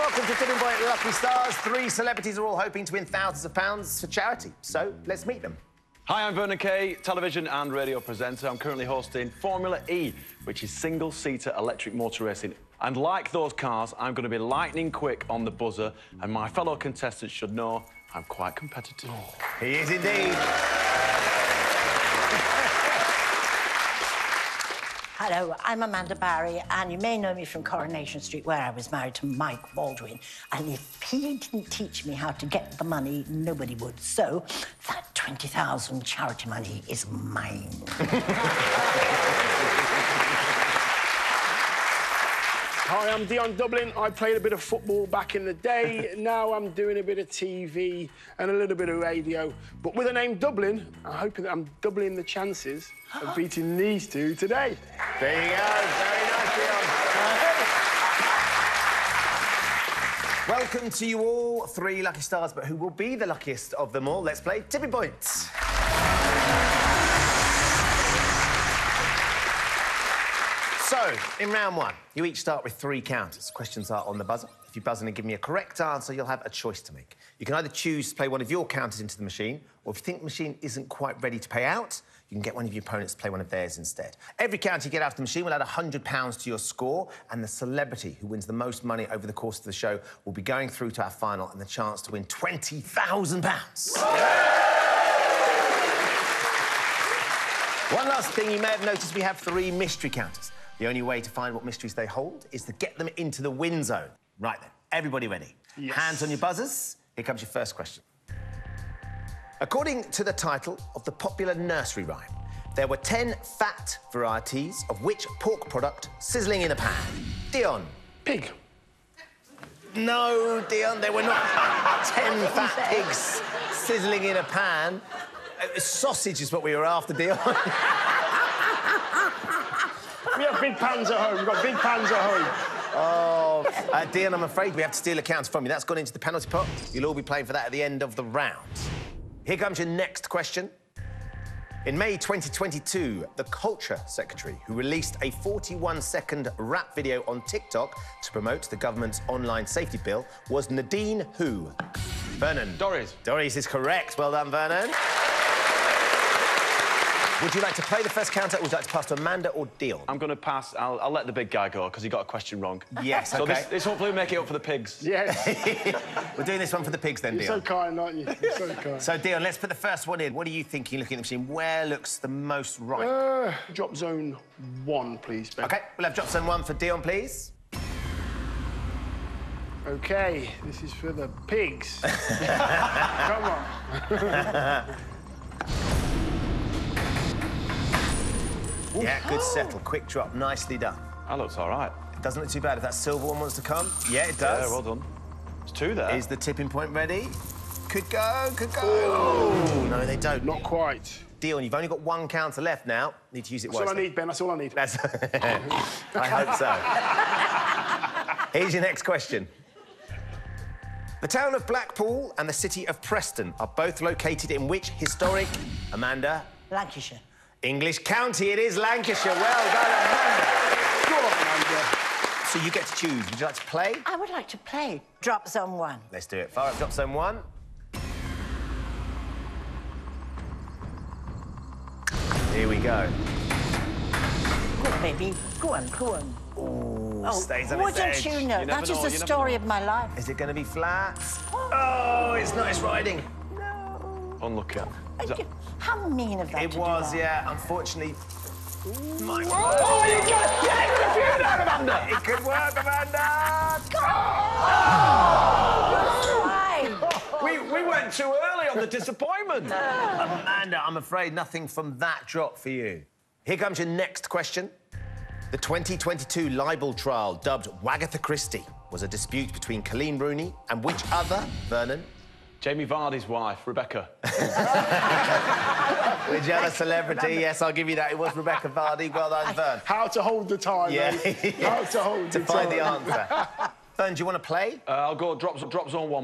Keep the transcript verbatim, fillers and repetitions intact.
welcome to Tipping Point Lucky Stars. Three celebrities are all hoping to win thousands of pounds for charity. So, let's meet them. Hi, I'm Vernon Kay, television and radio presenter. I'm currently hosting Formula E, which is single-seater electric motor racing. And like those cars, I'm going to be lightning quick on the buzzer, and my fellow contestants should know I'm quite competitive. Oh. He is indeed. Hello, I'm Amanda Barry, and you may know me from Coronation Street, where I was married to Mike Baldwin. And if he didn't teach me how to get the money, nobody would. So that twenty thousand charity money is mine. Hi, I'm Dion Dublin. I played a bit of football back in the day. Now I'm doing a bit of T V and a little bit of radio. But with the name Dublin, I'm hoping that I'm doubling the chances of beating these two today. There you go. Very nice, Dion. Welcome to you all, three lucky stars, but who will be the luckiest of them all? Let's play Tipping Points. So, in round one, you each start with three counters. Questions are on the buzzer. If you buzz in and give me a correct answer, you'll have a choice to make. You can either choose to play one of your counters into the machine, or if you think the machine isn't quite ready to pay out, you can get one of your opponents to play one of theirs instead. Every counter you get out of the machine will add one hundred pounds to your score, and the celebrity who wins the most money over the course of the show will be going through to our final and the chance to win twenty thousand pounds. One last thing, you may have noticed we have three mystery counters. The only way to find what mysteries they hold is to get them into the win zone. Right then, everybody ready? Yes. Hands on your buzzers. Here comes your first question. According to the title of the popular nursery rhyme, there were ten fat varieties of which pork product sizzling in a pan? Dion. Pig. No, Dion, there were not ten fat pigs sizzling in a pan. Uh, sausage is what we were after, Dion. We have big pans at home. We've got big pans at home. Oh, uh, Dion, I'm afraid we have to steal a counter from you. That's gone into the penalty pot. You'll all be playing for that at the end of the round. Here comes your next question. In May twenty twenty-two, the Culture Secretary, who released a forty-one second rap video on TikTok to promote the government's online safety bill, was Nadine who? Vernon. Dorries. Dorries is correct. Well done, Vernon. Would you like to play the first counter, or would you like to pass to Amanda or Dion? I'm going to pass. I'll, I'll let the big guy go, because he got a question wrong. Yes, So OK. this, this hopefully will make it up for the pigs. Yes. We're doing this one for the pigs, then, You're Dion. so kind, aren't you? You're so kind. So, Dion, let's put the first one in. What are you thinking, looking at the machine? Where looks the most right? Uh, drop zone one, please, Ben. OK, we'll have drop zone one for Dion, please. OK, this is for the pigs. Come on. Yeah, good settle. Quick drop. Nicely done. That looks all right. It doesn't look too bad. If that silver one wants to come, yeah, it does. Yeah, well done. There's two there. Is the tipping point ready? Could go, could go. Oh, no, they don't. Not quite. Dion, you've only got one counter left now. Need to use it wisely. That's all I need, Ben. That's all I need. That's... I hope so. Here's your next question. The town of Blackpool and the city of Preston are both located in which historic... Amanda? Lancashire. English county. It is Lancashire. Well done, Amanda. Go on, Amanda. So you get to choose. Would you like to play? I would like to play drop zone one. Let's do it. Fire up drop zone one. Here we go. Go on, baby. Go on, go on. Ooh, Oh, stays on its wouldn't edge. you know? You never That is know, the you never story know. of my life. Is it going to be flat? Oh, it's not. It's riding. Unlucky. Is that... How mean of that It to was, do that? yeah. Unfortunately... My... Oh, you get it! Get it! Refuse that, Amanda! It could work, Amanda! Why? we, we went too early on the disappointment. Amanda, I'm afraid nothing from that drop for you. Here comes your next question. The twenty twenty-two libel trial, dubbed Wagatha Christie, was a dispute between Colleen Rooney and which other, Vernon? Jamie Vardy's wife, Rebecca. Which other celebrity? Yes, I'll give you that. It was Rebecca Vardy. Well done, Vern. How to hold the time, Yeah. mate. How to hold to the find time. the answer. Vern, do you want to play? Uh, I'll go drop, drop zone one.